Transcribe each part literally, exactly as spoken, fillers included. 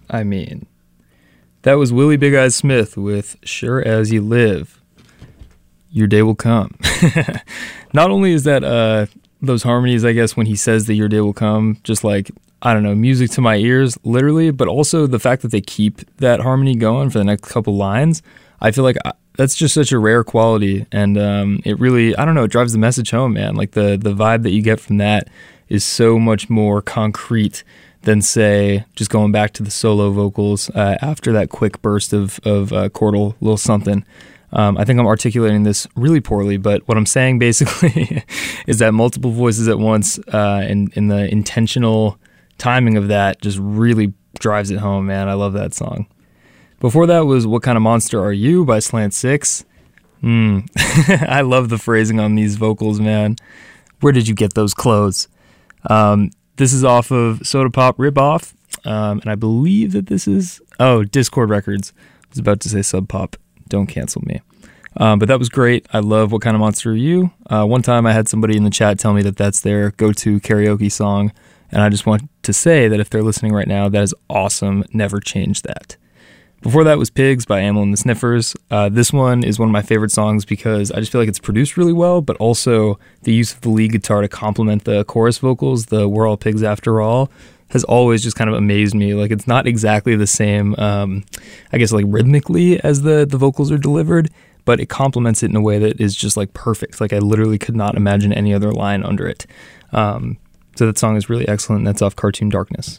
I mean, that was Willie Big Eyes Smith with Sure As You Live. Your day will come. Not only is that uh, those harmonies, I guess, when he says that your day will come, just like, I don't know, music to my ears, literally, but also the fact that they keep that harmony going for the next couple lines, I feel like I, that's just such a rare quality, and um, it really, I don't know, it drives the message home, man. Like, the, the vibe that you get from that is so much more concrete than, say, just going back to the solo vocals uh, after that quick burst of, of uh, chordal little something. Um, I think I'm articulating this really poorly, but what I'm saying basically is that multiple voices at once uh, and, and the intentional timing of that just really drives it home, man. I love that song. Before that was What Kind of Monster Are You by Slant Six. Mm. I love the phrasing on these vocals, man. Where did you get those clothes? Um, this is off of Soda Pop Ripoff, um, and I believe that this is, oh, Discord Records. I was about to say Sub Pop. Don't cancel me. Um, but that was great. I love What Kind of Monster Are You? Uh, one time I had somebody in the chat tell me that that's their go-to karaoke song, and I just want to say that if they're listening right now, that is awesome. Never change that. Before that was Pigs by Amyl and the Sniffers. Uh, this one is one of my favorite songs because I just feel like it's produced really well, but also the use of the lead guitar to complement the chorus vocals, the We're All Pigs After All, has always just kind of amazed me. Like, it's not exactly the same, um, I guess, like rhythmically as the, the vocals are delivered, but it complements it in a way that is just like perfect. Like, I literally could not imagine any other line under it. Um, so that song is really excellent, and that's off Cartoon Darkness.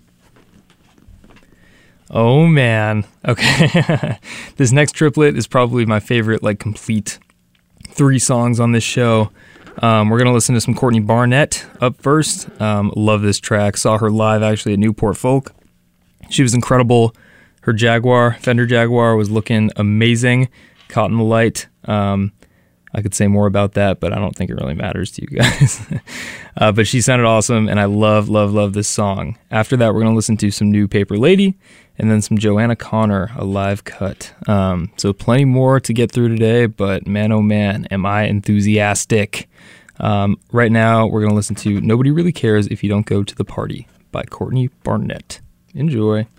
Oh man. Okay. This next triplet is probably my favorite, like, complete three songs on this show. Um, we're going to listen to some Courtney Barnett up first. Um, love this track. Saw her live actually at Newport Folk. She was incredible. Her Jaguar, Fender Jaguar, was looking amazing. Caught in the light. Um, I could say more about that, but I don't think it really matters to you guys. uh, but she sounded awesome, and I love, love, love this song. After that, we're going to listen to some new Paper Lady, and then some Joanna Connor, a live cut. Um, so plenty more to get through today, but man, oh man, am I enthusiastic. Um, right now, we're going to listen to Nobody Really Cares If You Don't Go to the Party by Courtney Barnett. Enjoy.